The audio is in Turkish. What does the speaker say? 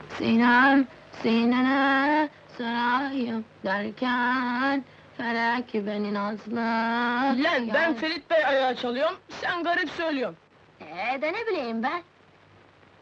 Sinem, sinene sarayım derken felek beni nazlı... Lan ben Ferit Bey ayağı çalıyorum, sen garip söylüyorsun. De ne bileyim ben?